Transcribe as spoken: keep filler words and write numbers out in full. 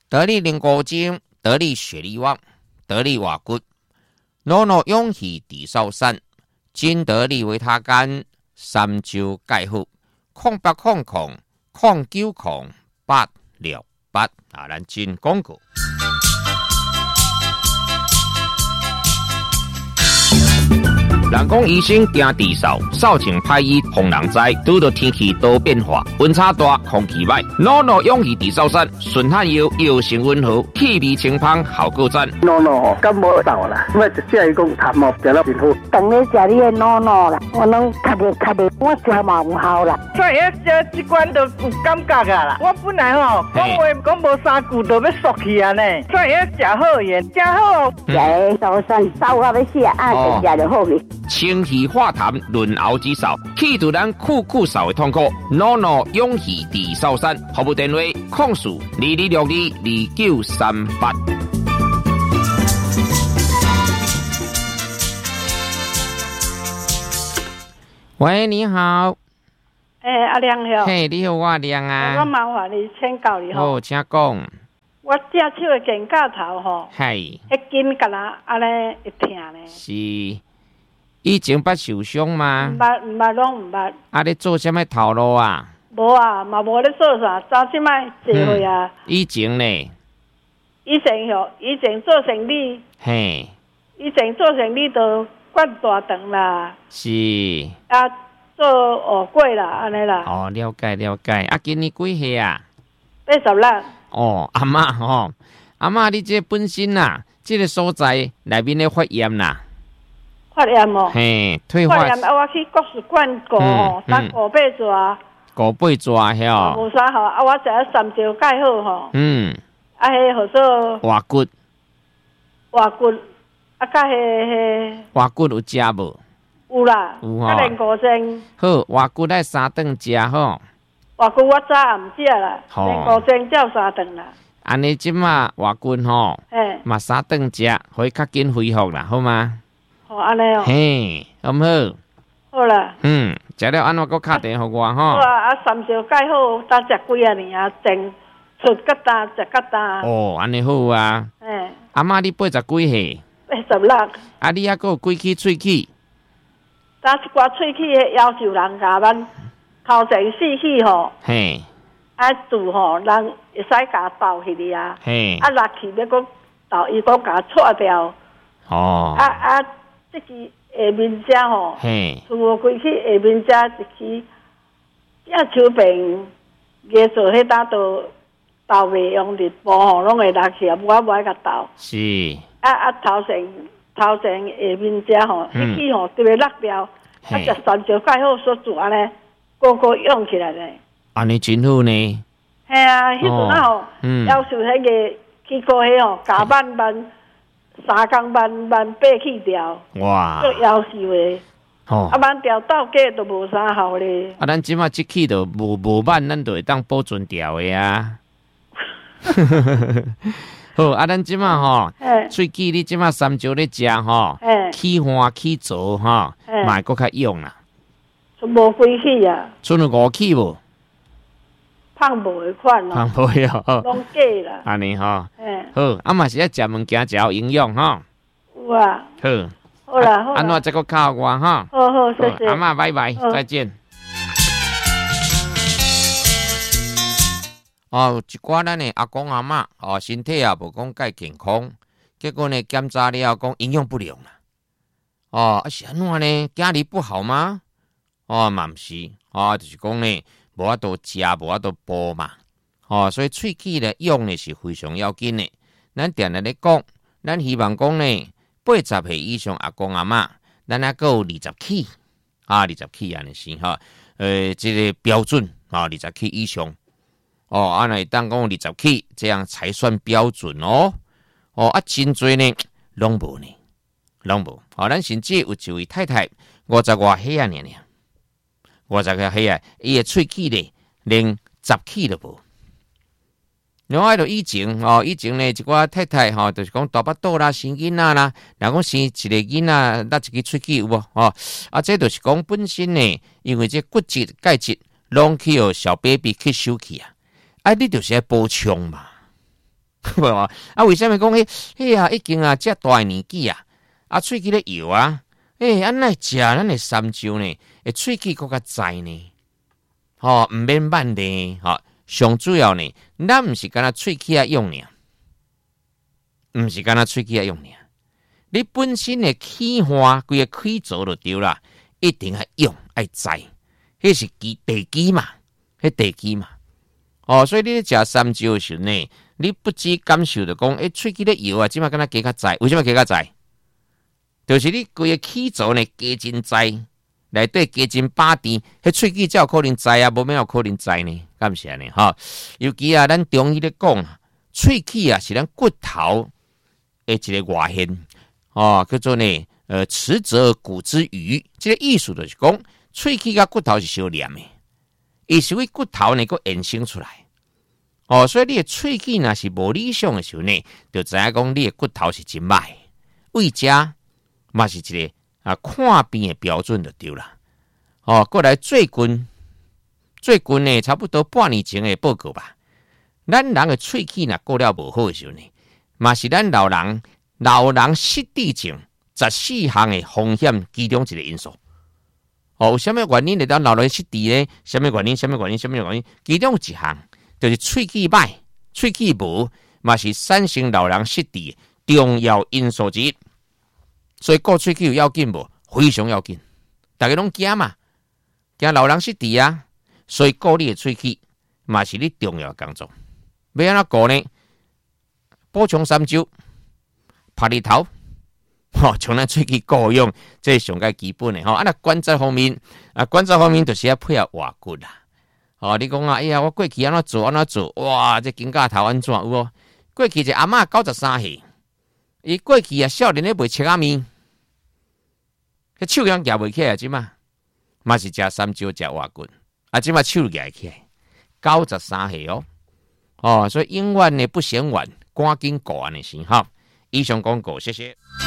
得力灵骨精，得力血力旺，得力瓦骨，诺诺勇气地少山，金得力维他干，三周钙护，空八空空，空九空八六八啊！咱进广告。人讲医生惊地扫，扫清歹医防人灾。拄到天气多变化，温差大，空气歹，诺诺勇气地扫山，顺汗药药性温和，气味清芳，效果赞。 诺诺吼，感冒扫啦，我就只讲痰毛食了真好。 当你食你的诺诺啦，我拢咳的咳的，我食嘛有效啦。 所以这这罐都有感觉啊啦。我本来吼讲话讲无三句都要缩去啊呢，所以食好嘢，食好。 食的扫山扫到要死啊，就食就好去。 清气化痰，润喉止扫，去除咱酷酷扫的痛苦。诺诺勇气地扫山，服务电话：控诉二二六二二九三八。喂，你好。 诶、欸，阿亮好。 嘿，你好，我阿亮啊。 我麻烦你请教你吼。 哦，请讲。 我只手的肩胛头吼， 系， 迄筋甲啦，安尼会疼呢。 是，以前捌受伤吗？ 毋捌，毋捌，拢毋捌。 啊，你做啥物头路啊？ 无啊，嘛无咧做啥，早即摆坐会啊。 嗯、以前呢？ 以前吼，以前做生意。 嘿。 以前做生意都管大肠啦。 是。 啊，做蚵粿啦，安尼啦。 哦，了解了解。啊，今年几岁啊？ 八十六。 哦，阿嬷吼、哦，阿嬷，你这本身呐，这个所在内面咧发炎啦。 发炎哦。 嘿，退化。 发炎啊！我去国术馆过吼，打五八抓。 五八抓遐。 无啥好啊！我食了三周钙好吼。 嗯。 啊，迄号做。 滑骨。 滑骨，啊，甲迄迄。 滑骨有食无？ 有啦。 有吼。 啊，练骨精。 好，滑骨爱三顿食吼。 滑骨我早也唔食啦，练骨精照三顿啦。 安尼即马滑骨吼， 嘿， 嘛三顿食，可以较紧恢复啦，好吗？ 好安尼哦。 嘿，好唔好？ 好啦。 嗯，食了安怎搁敲电互我吼？ 好啊，啊三周钙好，当食几啊年啊，整出疙瘩食疙瘩。 哦，安尼好啊。 嘿。 阿嬷你八十几岁？ 八十六。 啊，你还阁有几支喙齿？ 当一寡喙齿的要求人甲咱。头前死去吼， 嘿， 啊住吼，人会使甲倒去哩啊， 嘿， 啊落去要搁倒，伊搁甲错掉， 哦， 啊啊，即支下面只吼， 嘿， 除无开去下面只一支，只手柄捏做迄搭都倒袂用日波吼，拢会落去啊，我无爱甲倒， 是， 啊啊头前头前下面只吼，迄支吼特别落掉，啊食三招钙好所做安尼。个个用起来咧， 安尼真好呢。 系啊，迄阵啊吼，要求迄个去过迄吼，加班班三工班班爬去掉， 哇， 做要求的。 哦， 啊，班调到价都无啥好咧。 啊，咱即马即起都无无慢，咱就会当保存掉的啊。好，啊，咱即马吼，喙齿你即马三招咧食吼，起花起浊吼，嘛会搁较用啦。 无几起啊， 剩了五起无？ 胖无迄款咯， 胖无哦， 拢假啦。 安尼吼，好，啊嘛是要食物件食有营养吼。 有啊。 好。 好啦，好啦。 安怎再搁靠我哈？ 好好，谢谢。 阿嬷，拜拜，再见。哦，一寡咱的阿公阿嬷哦，身体也无讲介健康，结果呢检查了讲营养不良啦。哦，啊是安怎呢？家里不好吗？哦，嘛毋是，哦，就是讲呢，无法度食，无法度补嘛。哦，所以喙齿咧用呢是非常要紧的。咱定定咧讲，咱希望讲呢，八十岁以上阿公阿嬷，咱还够二十起，啊，二十起安尼是哈，呃，这个标准啊，二十起以上。哦，啊，那当讲二十起，这样才算标准哦。哦，啊，真多呢，拢无呢，拢无。哦，咱甚至有一位太太，五十外岁啊，年年。五十个岁啊，伊个喙齿咧，连十起都无。然后迄个以前哦，以前咧一寡太太吼、哦，就是讲大巴肚啦、生囡仔啦，若讲生一个囡仔，那一个喙齿有无？哦，啊，这就是讲本身呢，因为这骨质、钙质拢去互小 baby 去收去啊，啊，你就是要补充嘛。 无啊？啊，为什么讲迄迄啊已经啊遮大年纪啊，啊喙齿咧摇啊，诶、欸，安尼食咱的三椒呢，诶，喙齿更较在呢，吼、哦，毋免慢的，吼、哦，上主要呢，咱毋是干那喙齿啊用呢，毋是干那喙齿啊用呢，你本身的气花规个气轴就对啦，一定要用爱在，迄是基地基嘛，迄地基嘛。哦，所以你咧食三椒的时候呢，你不只感受到讲，诶，喙齿咧摇啊，即马敢若加较在，为什么加较在？就是你规个气轴呢加真在，内底加真把甜，迄喙齿才有可能在啊，无咩有可能在呢？敢是安尼哈？尤其啊，咱中医咧讲，喙齿啊是咱骨头的一个外现，哦，叫做呢，呃，齿则骨之余，这个意思就是讲，喙齿甲骨头是相连的。伊是为骨头呢个衍生出来，哦，所以你的喙齿若是无理想的时候呢，就知影讲你的骨头是真歹，胃食嘛是一个啊看病的标准就对啦。哦，过来最近最近呢，差不多半年前的报告吧，咱人的喙齿若过了无好的时候呢，嘛是咱老人老人失智症十四项的风险其中一个因素。哦，有什么原因会当老人失智呢？什么原因？什么原因？什么原因？其中有一项就是喙齿歹、喙齿无，嘛是产生老人失智重要因素之一。所以顾喙齿有要紧无？非常要紧。大家拢惊嘛，惊老人失智啊，所以顾你的喙齿嘛是你重要的工作。要安怎顾呢？补充三椒、拍日头。吼、哦，像咱喙齿顾用，这是上个基本的吼。啊，那关节方面，啊，关节方面就是要配合外骨啦。哦，你讲啊，哎呀，我过去安怎做安怎做，哇，这肩胛头安怎有无？过去一阿嬷九十三岁，伊过去啊少年咧卖切仔面，迄手样举袂起来，即嘛，嘛是食三椒食外骨，啊，即嘛手举起来，九十三岁哦。哦，所以永远呢不嫌晚，赶紧顾安尼先哈。以上广告，谢谢。